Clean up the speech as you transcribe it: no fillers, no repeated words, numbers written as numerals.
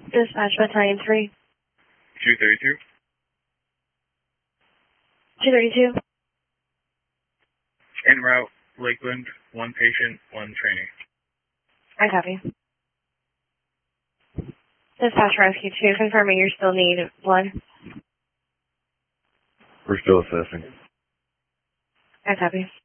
Dispatch Battalion 3. 232. 232. En route, Lakeland, 1 patient, 1 trainee. I copy. Dispatch Rescue 2, confirming you still need 1. We're still assessing. I copy.